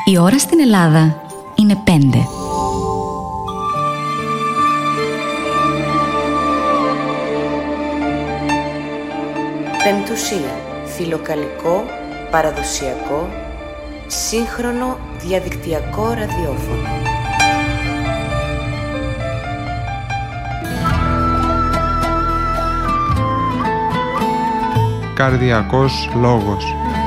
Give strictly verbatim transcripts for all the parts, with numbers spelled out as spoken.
Η ώρα στην Ελλάδα είναι πέντε. Πεμπτουσία. Φιλοκαλικό, παραδοσιακό, σύγχρονο διαδικτυακό ραδιόφωνο. Καρδιακός λόγος.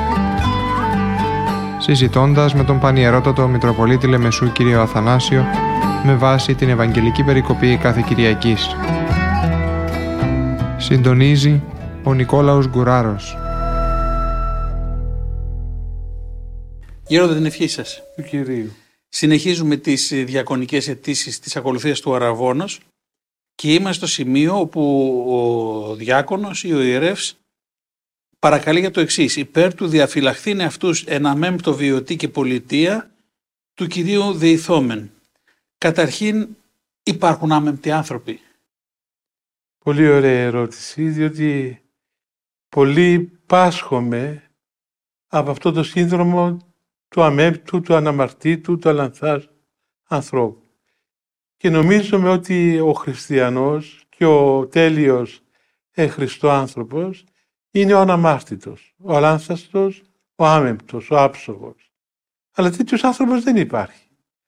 Συζητώντας με τον Πανιερότατο Μητροπολίτη Λεμεσού κύριο Αθανάσιο με βάση την Ευαγγελική Περικοπή κάθε Κυριακής. Συντονίζει ο Νικόλαος Γκουράρος. Γέροντα, την ευχή σας. Του Κυρίου. Συνεχίζουμε τις διακονικές αιτήσεις της ακολουθίας του Αραβώνος και είμαστε στο σημείο όπου ο διάκονος ή ο ιερεύς παρακαλεί για το εξής: υπέρ του διαφυλαχθήνε αυτούς εναμέμπτο βιωτή και πολιτεία του Κυρίου δεηθόμεν. Καταρχήν, υπάρχουν άμεμπτοι άνθρωποι? Πολύ ωραία ερώτηση, διότι πολύ πάσχομαι από αυτό το σύνδρομο του αμέμπτου, του αναμαρτήτου, του αλανθάς ανθρώπου. Και νομίζουμε ότι ο χριστιανός και ο τέλειος εν Χριστώ άνθρωπος είναι ο αναμάρτητος, ο αλάνθαστος, ο άμεμπτος, ο άψογος. Αλλά τέτοιος άνθρωπος δεν υπάρχει.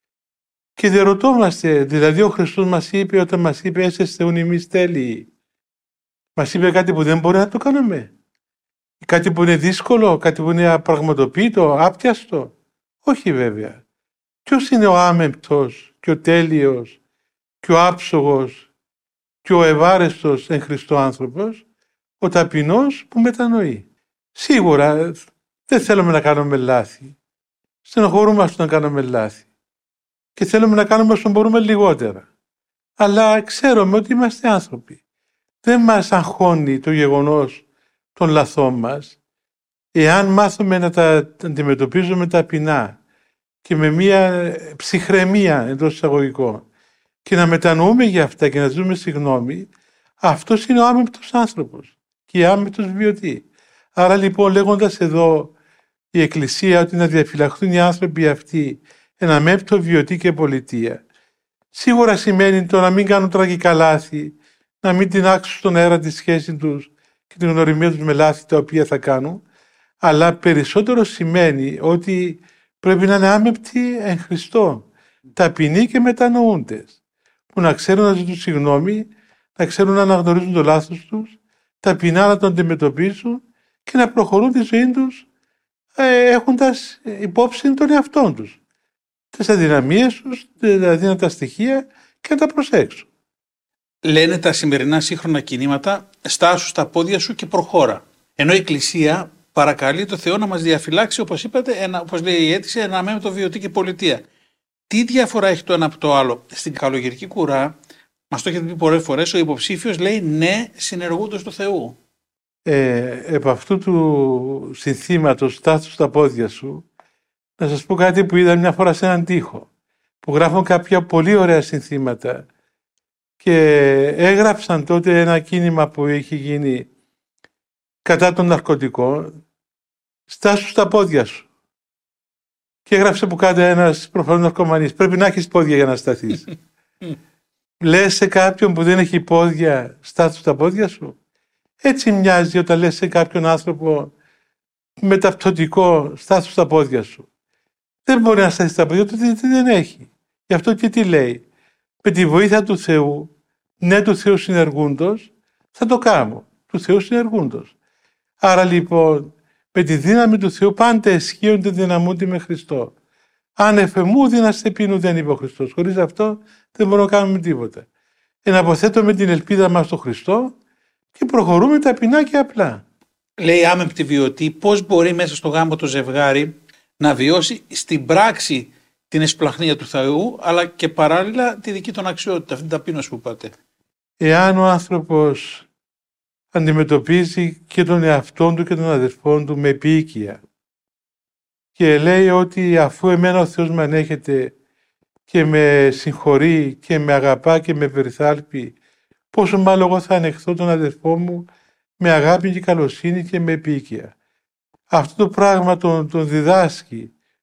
Και διαρωτόμαστε, δηλαδή ο Χριστός μας είπε, όταν μας είπε «Έσεστε ουν ημείς τέλειοι», μας είπε κάτι που δεν μπορεί να το κάνουμε. Κάτι που είναι δύσκολο, κάτι που είναι απραγματοποιητό, άπιαστο. Όχι βέβαια. Ποιος είναι ο άμεμπτος και ο τέλειος και ο άψογος και ο ευάρεστος εν Χριστώ άνθρωπος? Ο ταπεινός που μετανοεί. Σίγουρα δεν θέλουμε να κάνουμε λάθη. Στενοχωρούμαστε να κάνουμε λάθη. Και θέλουμε να κάνουμε όσο μπορούμε λιγότερα. Αλλά ξέρουμε ότι είμαστε άνθρωποι. Δεν μας αγχώνει το γεγονός των λαθών μας, εάν μάθουμε να τα αντιμετωπίζουμε ταπεινά και με μια ψυχραιμία εντός εισαγωγικών και να μετανοούμε για αυτά και να ζούμε συγγνώμη, αυτός είναι ο άμεμπτος άνθρωπος και η άμεμπτος βιωτή. Άρα λοιπόν, λέγοντας εδώ η Εκκλησία ότι να διαφυλαχθούν οι άνθρωποι αυτοί ένα αμέμπτο βιωτή και πολιτεία, σίγουρα σημαίνει το να μην κάνουν τραγικά λάθη, να μην τινάξουν στον αέρα τη σχέση τους και την γνωριμία τους με λάθη τα οποία θα κάνουν, αλλά περισσότερο σημαίνει ότι πρέπει να είναι άμεμπτοι εν Χριστώ, ταπεινοί και μετανοούντες, που να ξέρουν να ζητούν συγγνώμη, να ξέρουν να αναγνωρίζουν το λάθος τους, ταπεινά να τον αντιμετωπίσουν και να προχωρούν τη ζωή τους ε, έχοντας υπόψη τον εαυτόν τους, τις αδυναμίες τους, τα αδύνατα στοιχεία και να τα προσέξουν. Λένε τα σημερινά σύγχρονα κινήματα «στάσου στα πόδια σου και προχώρα». Ενώ η Εκκλησία παρακαλεί το Θεό να μας διαφυλάξει, όπως είπατε, ένα, όπως λέει η αίτηση, ένα αμέμπτο βιωτή και πολιτεία. Τι διαφορά έχει το ένα από το άλλο? Στην καλογερική κουρά, μας το έχετε πει πολλές φορές, ο υποψήφιος λέει «ναι, συνεργούντος του Θεού». Ε, επ' αυτού του συνθήματος «στάσου στα πόδια σου», να σας πω κάτι που είδα μια φορά σε έναν τοίχο, που γράφουν κάποια πολύ ωραία συνθήματα και έγραψαν τότε ένα κίνημα που είχε γίνει κατά των ναρκωτικών, «στάσου στα πόδια σου». Και έγραψε που κάτω ένας προφανώς ναρκωμανής, «πρέπει να έχεις πόδια για να σταθείς». Λες σε κάποιον που δεν έχει πόδια, «στάσου στα πόδια σου». Έτσι μοιάζει όταν λες σε κάποιον άνθρωπο μεταπτωτικό, «στάσου στα πόδια σου». Δεν μπορεί να σταθεί στα πόδια του, γιατί δεν έχει. Γι' αυτό και τι λέει? Με τη βοήθεια του Θεού, ναι, του Θεού συνεργούντος, θα το κάνω. Του Θεού συνεργούντος. Άρα λοιπόν, με τη δύναμη του Θεού πάντα ισχύονται, δυναμούνται με Χριστό. Αν εφεμού δύναστε πίνου, δεν είπε ο Χριστός. Χωρίς αυτό δεν μπορούμε να κάνουμε τίποτα. Εναποθέτουμε την ελπίδα μας στο Χριστό και προχωρούμε ταπεινά και απλά. Λέει άμεμπτη βιωτή, πώς μπορεί μέσα στο γάμο το ζευγάρι να βιώσει στην πράξη την εσπλαχνία του Θεού, αλλά και παράλληλα τη δική των αξιότητα, αυτή την ταπείνωση που είπατε? Εάν ο άνθρωπος αντιμετωπίζει και τον εαυτόν του και τον αδερφόν του με επίοικια και λέει ότι αφού εμένα ο Θεός με ανέχεται και με συγχωρεί και με αγαπά και με περιθάλπει, πόσο μάλλον εγώ θα ανεχθώ τον αδερφό μου με αγάπη και καλοσύνη και με επίοικια. Αυτό το πράγμα τον, τον διδάσκει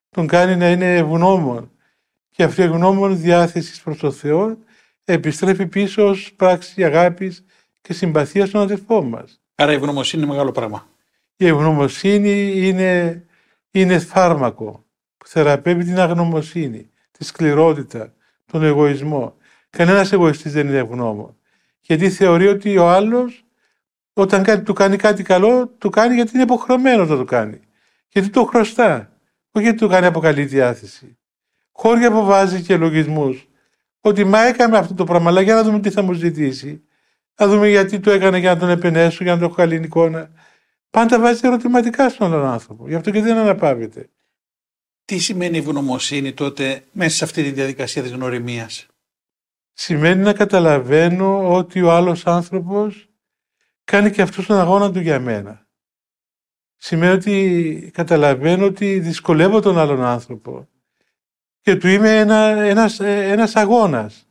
τον κάνει να είναι ευγνώμων. Και αυτή η ευγνώμων διάθεση προς τον Θεό επιστρέφει πίσω ως πράξη αγάπης και συμπαθία στον αδελφό μας. Άρα η ευγνωμοσύνη είναι μεγάλο πράγμα. Η ευγνωμοσύνη είναι, είναι φάρμακο που θεραπεύει την αγνωμοσύνη, τη σκληρότητα, τον εγωισμό. Κανένας εγωιστής δεν είναι ευγνώμων. Γιατί θεωρεί ότι ο άλλος όταν κάτι, του κάνει κάτι καλό, του κάνει γιατί είναι υποχρεωμένο να το κάνει. Γιατί το χρωστά, όχι γιατί το κάνει από καλή διάθεση. Χώρια αποβάζει και λογισμούς. Ότι μα έκαμε αυτό το πράγμα, αλλά για να δούμε τι θα μου ζητήσει. Να δούμε γιατί το έκανε για να τον επενέσω, για να τον έχω καλή εικόνα. Πάντα βάζει ερωτηματικά στον άλλον άνθρωπο. Γι' αυτό και δεν αναπαύεται. Τι σημαίνει ευγνωμοσύνη τότε μέσα σε αυτή τη διαδικασία της γνωριμίας? Σημαίνει να καταλαβαίνω ότι ο άλλος άνθρωπος κάνει και αυτός τον αγώνα του για μένα. Σημαίνει ότι καταλαβαίνω ότι δυσκολεύω τον άλλον άνθρωπο και του είμαι ένα, ένας, ένας αγώνας.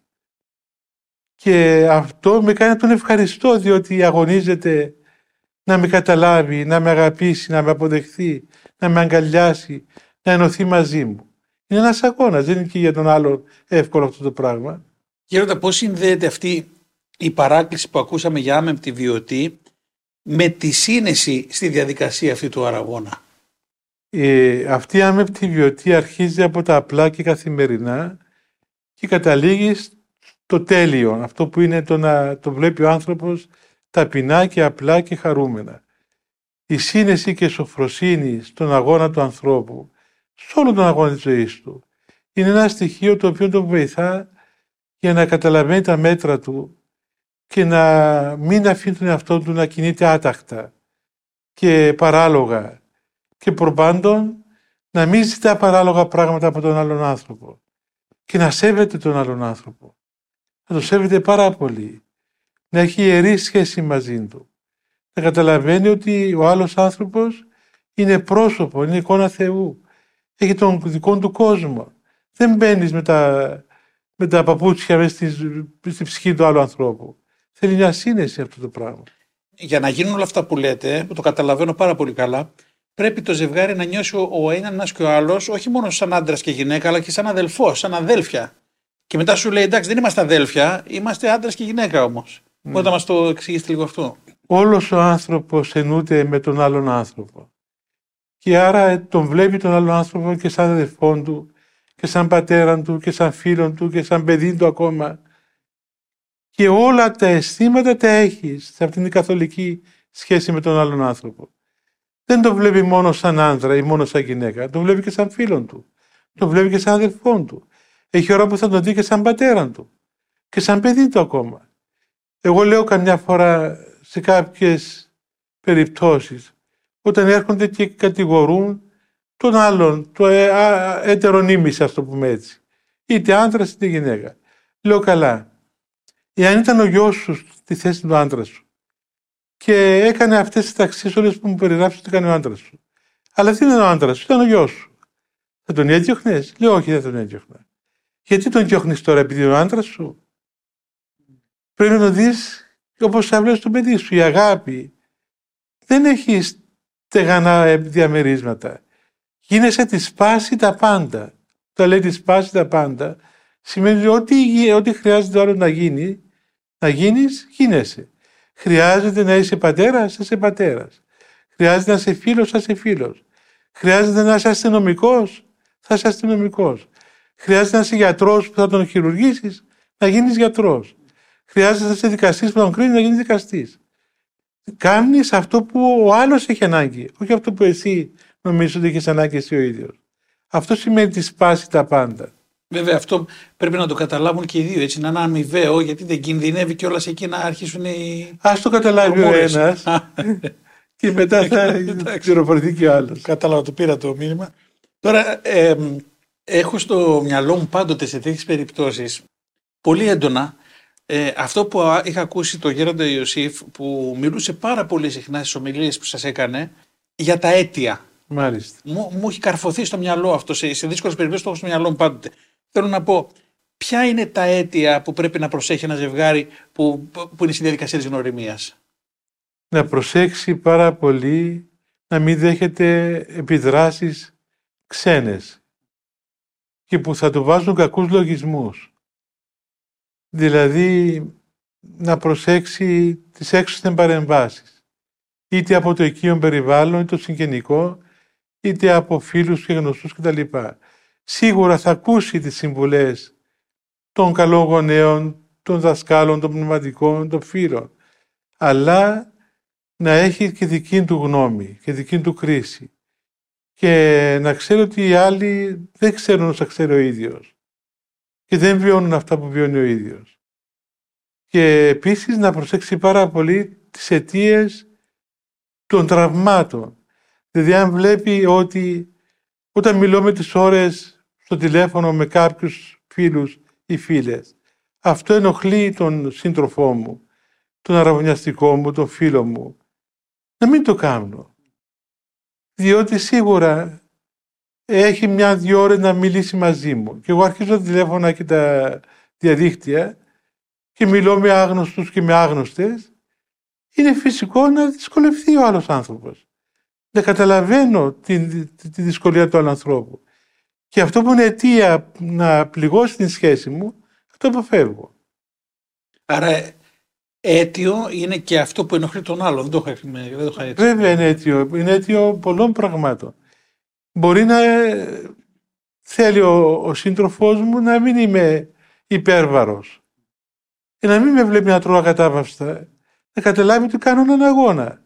Και αυτό με κάνει να τον ευχαριστώ, διότι αγωνίζεται να με καταλάβει, να με αγαπήσει, να με αποδεχθεί, να με αγκαλιάσει, να ενωθεί μαζί μου. Είναι ένας αγώνας, δεν είναι και για τον άλλον εύκολο αυτό το πράγμα. Γέροντα, πώς συνδέεται αυτή η παράκληση που ακούσαμε για άμεμπτη βιωτή με τη σύνεση στη διαδικασία αυτή του αραγώνα? Ε, αυτή η άμεμπτη βιωτή αρχίζει από τα απλά και καθημερινά και καταλήγει στο τέλειο, αυτό που είναι το να το βλέπει ο άνθρωπος ταπεινά και απλά και χαρούμενα. Η σύνεση και η σοφροσύνη στον αγώνα του ανθρώπου, σε όλο τον αγώνα της ζωής του, είναι ένα στοιχείο το οποίο τον βοηθά για να καταλαβαίνει τα μέτρα του και να μην αφήνει τον εαυτό του να κινείται άτακτα και παράλογα και προπάντων να μην ζητά παράλογα πράγματα από τον άλλον άνθρωπο και να σέβεται τον άλλον άνθρωπο. Να το σέβεται πάρα πολύ. Να έχει ιερή σχέση μαζί του. Να καταλαβαίνει ότι ο άλλος άνθρωπος είναι πρόσωπο, είναι εικόνα Θεού. Έχει τον δικό του κόσμο. Δεν μπαίνεις με τα, με τα παπούτσια μέσα στη, στη ψυχή του άλλου ανθρώπου. Θέλει μια σύνεση αυτό το πράγμα. Για να γίνουν όλα αυτά που λέτε, που το καταλαβαίνω πάρα πολύ καλά, πρέπει το ζευγάρι να νιώσει ο, ο ένας και ο άλλος όχι μόνο σαν άντρας και γυναίκα, αλλά και σαν αδελφός, σαν αδέλφια. Και μετά σου λέει εντάξει, δεν είμαστε αδέλφια, είμαστε άντρας και γυναίκα όμως. Mm. Μπορείτε να μας το εξηγήσετε λίγο αυτό? Όλος ο άνθρωπος ενούται με τον άλλον άνθρωπο. Και άρα τον βλέπει τον άλλον άνθρωπο και σαν αδελφόν του, και σαν πατέραν του, και σαν φίλον του, και σαν παιδί του ακόμα. Και όλα τα αισθήματα τα έχει σε αυτήν την καθολική σχέση με τον άλλον άνθρωπο. Δεν το βλέπει μόνο σαν άντρα ή μόνο σαν γυναίκα. Το βλέπει και σαν φίλον του. Το βλέπει και σαν αδελφόν του. Έχει ώρα που θα τον δει και σαν πατέραν του. Και σαν παιδί του ακόμα. Εγώ λέω καμιά φορά σε κάποιες περιπτώσεις, όταν έρχονται και κατηγορούν τον άλλον, το ετερονίμηση, ας το πούμε έτσι. Είτε άντρας είτε γυναίκα. Λέω καλά. Εάν ήταν ο γιος σου στη θέση του άντρα σου και έκανε αυτές τις ταξίες όλες που μου περιγράψεις ότι έκανε ο άντρας σου, αλλά δεν ήταν ο άντρας σου, ήταν ο γιος σου, θα τον έδιωχνες? Λέω όχι, δεν τον έδιωχνα. Γιατί τον διώχνεις τώρα, επειδή είναι ο άντρας σου? Πρέπει να το δεις όπως θα βλέπεις το παιδί σου. Η αγάπη δεν έχει στεγανά διαμερίσματα. Γίνεσαι τη σπάση τα πάντα. Το λέει τη σπάση τα πάντα σημαίνει ότι ό,τι χρειάζεται άλλο να γίνει, να γίνεις, γίνεσαι. Χρειάζεται να είσαι πατέρας, θα είσαι πατέρας. Χρειάζεται να είσαι φίλος, θα είσαι φίλος. Χρειάζεται να είσαι αστυνομικός, θα είσαι αστυνομικός. Χρειάζεται να είσαι γιατρός που θα τον χειρουργήσεις, να γίνεις γιατρός. Χρειάζεται να είσαι δικαστής που θα τον κρίνει, να γίνεις δικαστής. Κάνεις αυτό που ο άλλος έχει ανάγκη, όχι αυτό που εσύ νομίζεις ότι έχεις ανάγκη εσύ ο ίδιος. Αυτό σημαίνει τη σπάση τα πάντα. Βέβαια, αυτό πρέπει να το καταλάβουν και οι δύο, έτσι, να είναι αμοιβαίο, γιατί δεν κινδυνεύει κιόλας εκεί να αρχίσουν οι. Ας το καταλάβει ο ένας και μετά θα ξηροπορθεί και ο άλλος. Κατάλαβα, το πήρα το μήνυμα. Τώρα, ε, έχω στο μυαλό μου πάντοτε σε τέτοιες περιπτώσεις πολύ έντονα ε, αυτό που είχα ακούσει το γέροντα Ιωσήφ, που μιλούσε πάρα πολύ συχνά στις ομιλίες που σας έκανε για τα αίτια. Μάλιστα. Μου, μου έχει καρφωθεί στο μυαλό αυτό, σε, σε δύσκολες περιπτώσεις το έχω στο μυαλό μου πάντοτε. Θέλω να πω, ποια είναι τα αίτια που πρέπει να προσέχει ένα ζευγάρι που, που είναι στη διαδικασία της γνωριμίας? Να προσέξει πάρα πολύ να μην δέχεται επιδράσεις ξένες. και που θα του βάζουν κακούς λογισμούς. Δηλαδή να προσέξει τις έξωθεν παρεμβάσεις, είτε από το οικείο περιβάλλον, είτε το συγγενικό, είτε από φίλους και γνωστούς κτλ. Σίγουρα θα ακούσει τις συμβουλές των καλών γονέων, των δασκάλων, των πνευματικών, των φίλων, αλλά να έχει και δική του γνώμη και δική του κρίση και να ξέρει ότι οι άλλοι δεν ξέρουν όσα ξέρει ο ίδιος και δεν βιώνουν αυτά που βιώνει ο ίδιος. Και επίσης να προσέξει πάρα πολύ τις αιτίες των τραυμάτων. Δηλαδή αν βλέπει ότι όταν μιλώ με τις ώρες στο τηλέφωνο με κάποιους φίλους ή φίλες, αυτό ενοχλεί τον σύντροφό μου, τον αραβωνιαστικό μου, τον φίλο μου, να μην το κάνω. Διότι σίγουρα έχει μια-δυο ώρες να μιλήσει μαζί μου. Και εγώ αρχίζω τα τηλέφωνα και τα διαδίκτυα και μιλώ με άγνωστους και με άγνωστες. Είναι φυσικό να δυσκολευτεί ο άλλος άνθρωπος. Δεν καταλαβαίνω τη, τη, τη δυσκολία του άλλου ανθρώπου. Και αυτό που είναι αιτία να πληγώσει την σχέση μου, αυτό αποφεύγω. Άρα αίτιο είναι και αυτό που ενοχλεί τον άλλον. Δεν το είχα, δεν το είχα έτσι. Βέβαια είναι αίτιο. Είναι αίτιο πολλών πραγμάτων. Μπορεί να θέλει ο, ο σύντροφός μου να μην είμαι υπέρβαρος. Και να μην με βλέπει να τρώω ακατάπαυστα. Να καταλάβει ότι κάνω έναν αγώνα.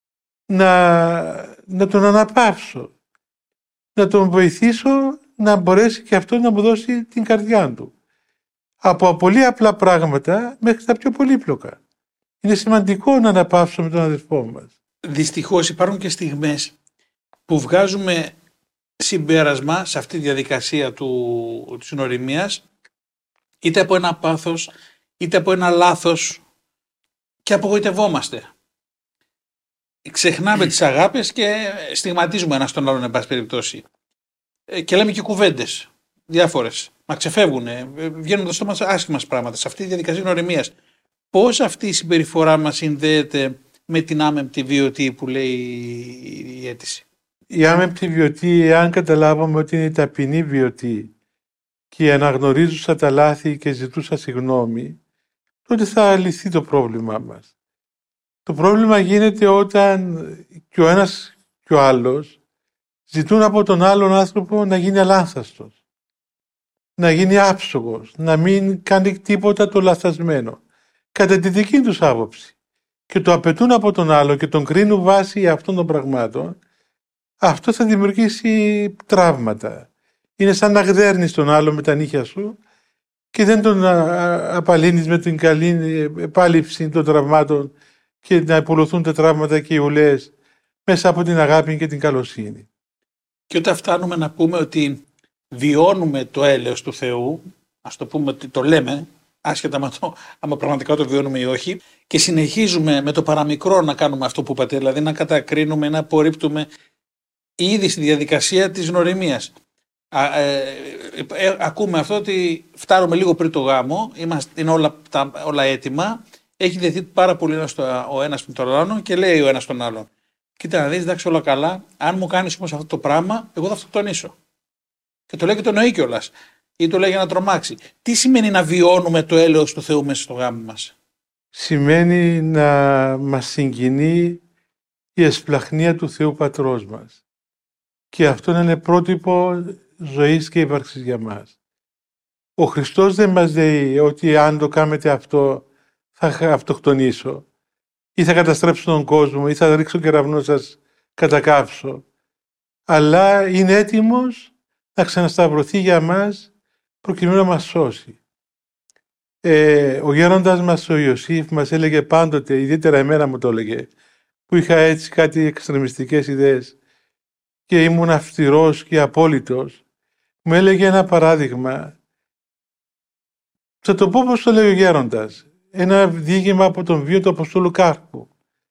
Να, να τον αναπαύσω. Να τον βοηθήσω να μπορέσει και αυτό να μου δώσει την καρδιά του. Από πολύ απλά πράγματα μέχρι τα πιο πολύπλοκα. Είναι σημαντικό να αναπαύσουμε τον αδελφό μας. Δυστυχώς υπάρχουν και στιγμές που βγάζουμε συμπέρασμα σε αυτή τη διαδικασία του, της νοημίας, είτε από ένα πάθος, είτε από ένα λάθος, και απογοητευόμαστε. Ξεχνάμε τις αγάπες και στιγματίζουμε ένα στον άλλον, εν πάση περιπτώσει. Και λέμε και κουβέντες διάφορες. Μα ξεφεύγουν, βγαίνουν το στόμα άσχημα πράγματα σε αυτή τη διαδικασία νοημίας. Πώς αυτή η συμπεριφορά μας συνδέεται με την άμεμπτη βιωτή που λέει η αίτηση? Η άμεμπτη βιωτή, εάν καταλάβαμε ότι είναι η ταπεινή βιωτή και αναγνωρίζουσα τα λάθη και ζητούσα συγγνώμη, τότε θα λυθεί το πρόβλημά μας. Το πρόβλημα γίνεται όταν και ο ένας και ο άλλος ζητούν από τον άλλον άνθρωπο να γίνει αλάνθαστος, να γίνει άψογος, να μην κάνει τίποτα το λαθασμένο, κατά τη δική τους άποψη. Και το απαιτούν από τον άλλο και τον κρίνουν βάσει αυτών των πραγμάτων, αυτό θα δημιουργήσει τραύματα. Είναι σαν να γδέρνεις τον άλλο με τα νύχια σου και δεν τον απαλύνεις με την καλή επάλυψη των τραυμάτων και να υπολωθούν τα τραύματα και οι ουλές μέσα από την αγάπη και την καλοσύνη. Και όταν φτάνουμε να πούμε ότι βιώνουμε το έλεος του Θεού, ας το πούμε ότι το λέμε, άσχετα με το άμα πραγματικά το βιώνουμε ή όχι, και συνεχίζουμε με το παραμικρό να κάνουμε αυτό που είπατε, δηλαδή να κατακρίνουμε, να απορρίπτουμε ήδη στη διαδικασία της νοημίας. Α, ε, ε, ακούμε αυτό ότι φτάνουμε λίγο πριν το γάμο, είμαστε, είναι όλα, τα, όλα έτοιμα, έχει δεθεί πάρα πολύ ένας, ο ένας με τον άλλον και λέει ο ένας τον άλλον: κοίτα να δεις, εντάξει, όλα καλά, αν μου κάνεις όμως αυτό το πράγμα, εγώ θα αυτοκτονήσω. Και το λέει και το εννοεί κιόλας. Ή το λέει για να τρομάξει. Τι σημαίνει να βιώνουμε το έλεος του Θεού μέσα στο γάμο μας? Σημαίνει να μας συγκινεί η εσπλαχνία του Θεού Πατρός μας. Και αυτό είναι πρότυπο ζωής και ύπαρξης για μας. Ο Χριστός δεν μας λέει ότι αν το κάνετε αυτό θα αυτοκτονήσω ή θα καταστρέψω τον κόσμο ή θα ρίξω κεραυνό σας κατακάψω. Αλλά είναι έτοιμος να ξανασταυρωθεί για μας προκειμένου να μας σώσει. Ε, ο γέροντας μας ο Ιωσήφ μας έλεγε πάντοτε, ιδιαίτερα εμένα μου το έλεγε, που είχα έτσι κάτι εξτρεμιστικές ιδέες και ήμουν αυστηρός και απόλυτος, μου έλεγε ένα παράδειγμα. Θα το πω πώς το λέει ο γέροντας. Ένα διήγημα από τον βίο του Αποστόλου Κάρπου,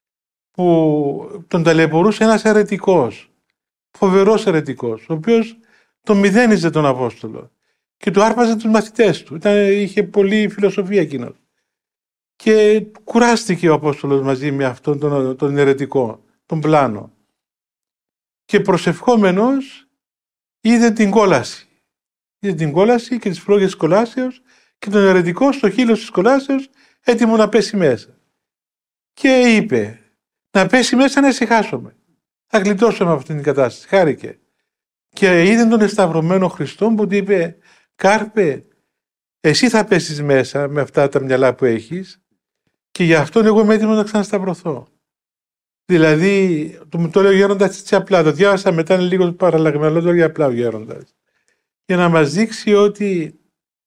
που τον ταλαιπωρούσε ένας αιρετικός, φοβερός αιρετικός, ο οποίος τον μηδένιζε τον Απόστολο και του άρπαζε τους μαθητές του. Ήταν, είχε πολλή φιλοσοφία εκείνος. Και κουράστηκε ο Απόστολος μαζί με αυτόν τον, τον αιρετικό, τον πλάνο. Και προσευχόμενος είδε την κόλαση. για την κόλαση και τις φλόγες της κολάσεως και τον αιρετικό στο χείλος της κολάσεως έτοιμο να πέσει μέσα. Και είπε, να πέσει μέσα να ησυχάσουμε. Θα γλιτώσουμε από αυτήν την κατάσταση. Χάρηκε. Και είδε τον εσταυρωμένο Χριστό που του είπε, Κάρπε, εσύ θα πέσεις μέσα με αυτά τα μυαλά που έχεις και γι' αυτόν εγώ είμαι έτοιμο να ξανασταυρωθώ. Δηλαδή, μου το λέει ο Γέροντας έτσι απλά, το διάβασα μετά, είναι λίγο παραλλαγμένο, το λέει απλά ο Γέροντας. Για να μας δείξει ότι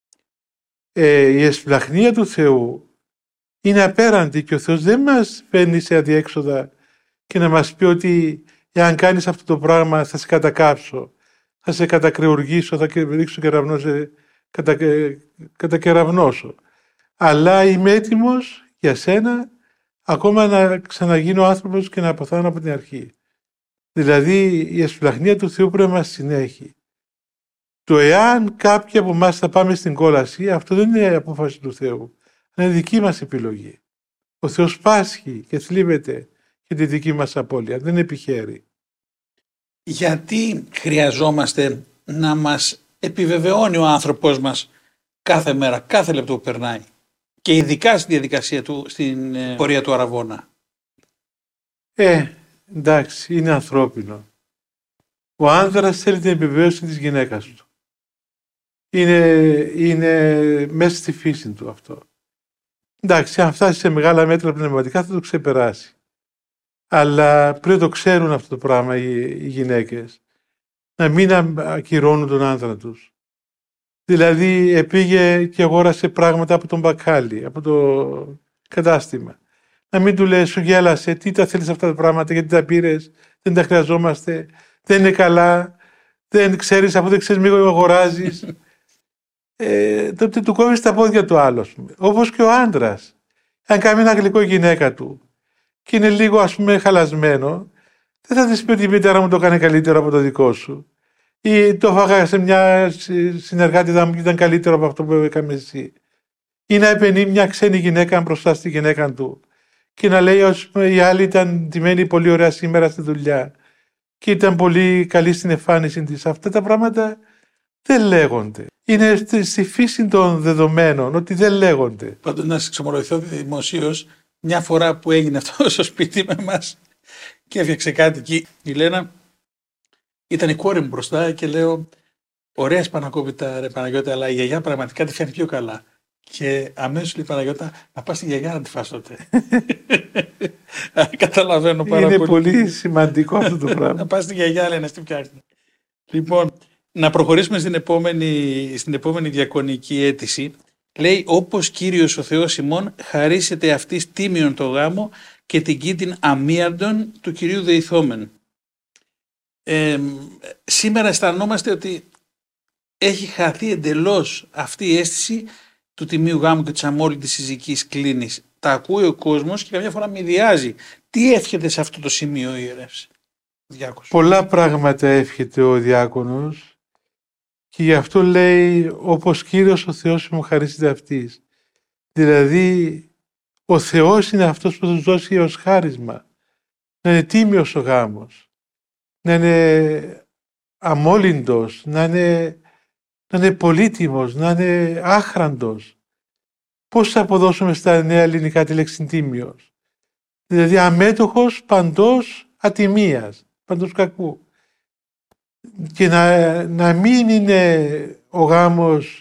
ε, η εσπλαχνία του Θεού είναι απέραντη και ο Θεός δεν μας φέρνει σε αδιέξοδα και να μας πει ότι εάν κάνεις αυτό το πράγμα θα σε κατακάψω, θα σε κατακρεουργήσω, θα ρίξω κεραυνό, σε κατα, κατακεραυνώσω. Αλλά είμαι έτοιμος για σένα ακόμα να ξαναγίνω άνθρωπος και να αποθάνω από την αρχή. Δηλαδή η εσπλαχνία του Θεού πρέπει να μας συνέχει. Το εάν κάποιοι από εμάς θα πάμε στην κόλαση, αυτό δεν είναι η απόφαση του Θεού. Είναι δική μας επιλογή. Ο Θεός πάσχει και θλίβεται για τη δική μας απώλεια. Δεν επιχαίρει. Γιατί χρειαζόμαστε να μας επιβεβαιώνει ο άνθρωπος μας κάθε μέρα, κάθε λεπτό που περνάει και ειδικά στη διαδικασία του, στην πορεία του Αραβώνα? Ε, εντάξει, είναι ανθρώπινο. Ο άνδρας θέλει την επιβεβαίωση της γυναίκας του. Είναι, είναι μέσα στη φύση του αυτό. Εντάξει, αν φτάσει σε μεγάλα μέτρα πνευματικά θα το ξεπεράσει. Αλλά πρέπει να το ξέρουν αυτό το πράγμα οι, οι γυναίκες. Να μην ακυρώνουν τον άνδρα τους. Δηλαδή πήγε και αγόρασε πράγματα από τον μπακάλι, από το κατάστημα. Να μην του λέει, σου γέλασε, τι τα θέλεις αυτά τα πράγματα, γιατί τα πήρες, δεν τα χρειαζόμαστε, δεν είναι καλά, δεν ξέρεις, αφού δεν ξέρεις, μην αγοράζεις. ε, τότε του κόβεις τα πόδια του άλλος. Όπως και ο άντρας. Αν κάνει ένα γλυκό γυναίκα του και είναι λίγο ας πούμε χαλασμένο, δεν θα της πει ότι η μητέρα μου το κάνει καλύτερο από το δικό σου. Ή το φάγα σε μια συνεργάτηδα μου και ήταν καλύτερο από αυτό που έκαμε εσύ. Ή να επενεί μια ξένη γυναίκα μπροστά στη γυναίκα του και να λέει ας πούμε η άλλη ήταν ντυμένη πολύ ωραία σήμερα στη δουλειά και ήταν πολύ καλή στην εμφάνιση της. Αυτά τα πράγματα δεν λέγονται. Είναι στη φύση των δεδομένων ότι δεν λέγονται. Πάντως να σας εξομολογηθώ δημοσίως, μια φορά που έγινε αυτό στο σπίτι με εμάς και έφτιαξε κάτι εκεί η Λένα, ήταν η κόρη μου μπροστά και λέω, ωραία σπανακόπιτα ρε Παναγιώτα, αλλά η γιαγιά πραγματικά τη φτιάχνει πιο καλά. Και αμέσως λέει Παναγιώτα, να πας στη γιαγιά να τη φας τότε. Καταλαβαίνω πάρα είναι πολύ. Είναι πολύ σημαντικό αυτό το πράγμα. Να πας στη γιαγιά, λέει, να τη φτιάχνει. Λοιπόν, να προχωρήσουμε στην επόμενη, στην επόμενη διακονική αίτηση. Λέει, όπως Κύριος ο Θεός ημών χαρίσετε αυτής τίμιον το γάμο και την κήτην αμίαντον του Κυρίου δεηθόμεν. Ε, σήμερα αισθανόμαστε ότι έχει χαθεί εντελώς αυτή η αίσθηση του τιμίου γάμου και της αμόλυτης συζυγικής κλίνης. Τα ακούει ο κόσμος και καμιά φορά μηδιάζει. Τι εύχεται σε αυτό το σημείο ο ιερεύς διάκονος? Πολλά πράγματα εύχεται ο διάκονος και γι' αυτό λέει όπως Κύριος ο Θεός μου χαρίσετε αυτής. Δηλαδή ο Θεός είναι αυτός που θα τους δώσει ως χάρισμα. Να είναι τίμιος ο γάμος, να είναι αμόλυντος, να είναι, να είναι πολύτιμος, να είναι άχραντος. Πώς θα αποδώσουμε στα νέα ελληνικά τη λέξη τίμιος? Δηλαδή αμέτωχος παντός ατιμίας, παντός κακού. Και να, να μην είναι ο γάμος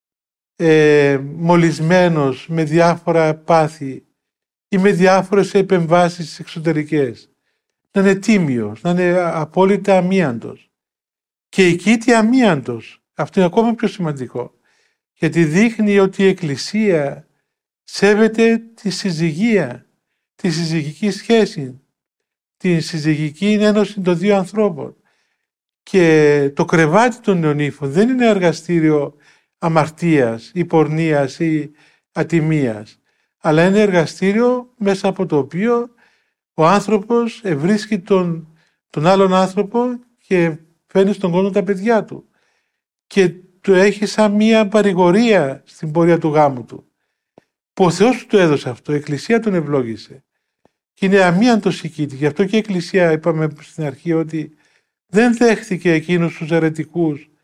ε, μολυσμένος με διάφορα πάθη ή με διάφορες επεμβάσεις εξωτερικές. Να είναι τίμιος, να είναι απόλυτα αμίαντος. Και η κήτη αμίαντος, αυτό είναι ακόμα πιο σημαντικό, γιατί δείχνει ότι η Εκκλησία σέβεται τη συζυγία, τη συζυγική σχέση, τη συζυγική ένωση των δύο ανθρώπων. Και το κρεβάτι των νεονύφων δεν είναι εργαστήριο αμαρτίας ή πορνείας ή ατιμίας, αλλά είναι εργαστήριο μέσα από το οποίο ο άνθρωπος ευρίσκει τον, τον άλλον άνθρωπο και φέρνει στον κόσμο τα παιδιά του και το έχει σαν μία παρηγορία στην πορεία του γάμου του. Που ο Θεός του το έδωσε αυτό, η Εκκλησία τον ευλόγησε και είναι αμίαντος η κήτη. Γι' αυτό και η Εκκλησία, είπαμε στην αρχή, ότι δεν δέχτηκε εκείνους τους αιρετικούς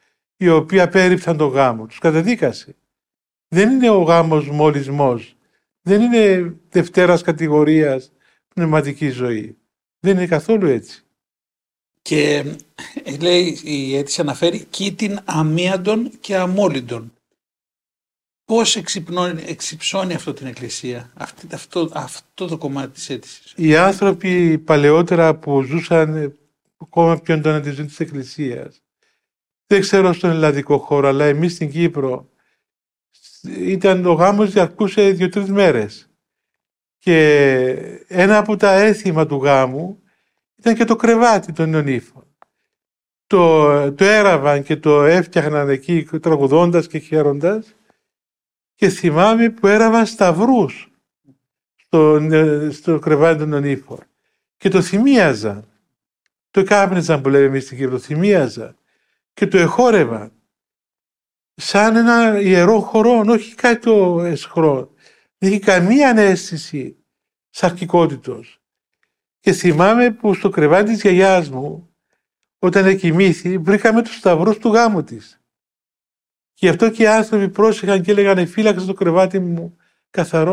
οι οποίοι απέρριψαν τον γάμο. Τους καταδίκασε. Δεν είναι ο γάμος μολυσμός. Δεν είναι δευτέρας κατηγορίας πνευματική ζωή. Δεν είναι καθόλου έτσι. Και λέει η αίτηση αναφέρει κήτην αμίαντον και αμόλυντον. Πώς εξυψώνει αυτό την Εκκλησία, αυτή, αυτό, αυτό το κομμάτι της αίτησης? Οι άνθρωποι παλαιότερα που ζούσαν ακόμα πιο έντονα τη ζωή της Εκκλησίας, δεν ξέρω στον ελλαδικό χώρο, αλλά εμείς στην Κύπρο, ήταν ο γάμος διαρκούσε δύο-τρεις μέρες. Και ένα από τα έθιμα του γάμου ήταν και το κρεβάτι των νεονύφων. Το, το έραβαν και το έφτιαχναν εκεί τραγουδώντας και χαίροντας, και θυμάμαι που έραβαν σταυρούς στο, στο κρεβάτι των νεονύφων και το θυμίαζαν. Το κάπνιζαν που λέμε εμείς στην Κύπρο, το θυμίαζαν και το εχόρευαν σαν ένα ιερό χορό, όχι κάτι το εσχρό. Δεν είχε καμία αίσθηση σαρκικότητος. Και θυμάμαι που στο κρεβάτι της γιαγιάς μου, όταν εκοιμήθη, βρήκαμε τους σταυρούς του γάμου της. Και γι' αυτό και οι άνθρωποι πρόσεχαν και έλεγαν, φύλαξε το κρεβάτι μου καθαρό.